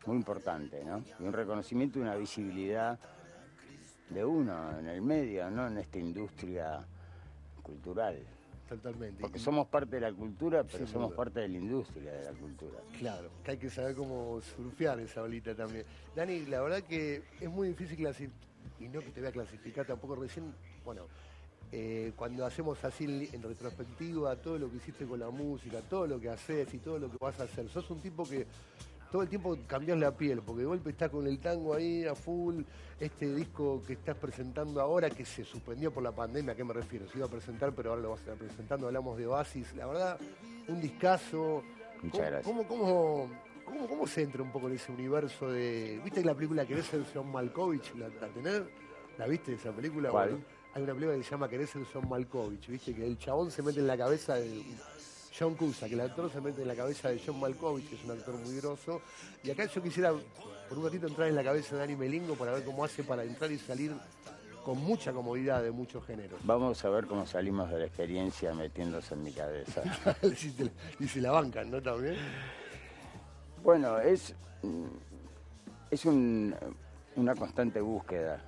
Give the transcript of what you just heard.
muy importante, ¿no? Y un reconocimiento y una visibilidad de uno en el medio, ¿no? En esta industria cultural. Totalmente. Porque Y somos parte de la cultura, pero sin somos duda. parte de la industria de la cultura. Claro, que hay que saber cómo surfear esa bolita también. Dani, la verdad que es muy difícil clasificar, y no que te voy a clasificar tampoco recién, bueno, cuando hacemos así en retrospectiva todo lo que hiciste con la música, todo lo que haces y todo lo que vas a hacer, sos un tipo que todo el tiempo cambias la piel, porque de golpe estás con el tango ahí a full, este disco que estás presentando ahora, que se suspendió por la pandemia, ¿a qué me refiero? Se iba a presentar, pero ahora lo vas a estar presentando, hablamos de Oasis, la verdad, un discazo. Muchas ¿Cómo, gracias. cómo, cómo, cómo se entra un poco en ese universo de... ¿Viste que la película Querés ser John Malkovich? ¿La tenés? ¿La viste esa película? ¿Cuál? Bueno, hay una película que se llama Querés ser John Malkovich, ¿viste? Que el chabón se mete en la cabeza de John Cusack, que el actor se mete en la cabeza de John Malkovich, que es un actor muy grosso. Y acá yo quisiera por un ratito entrar en la cabeza de Dani Melingo para ver cómo hace para entrar y salir con mucha comodidad de muchos géneros. Vamos a ver cómo salimos de la experiencia metiéndose en mi cabeza. Y se la bancan, ¿no? También. Bueno, es una constante búsqueda.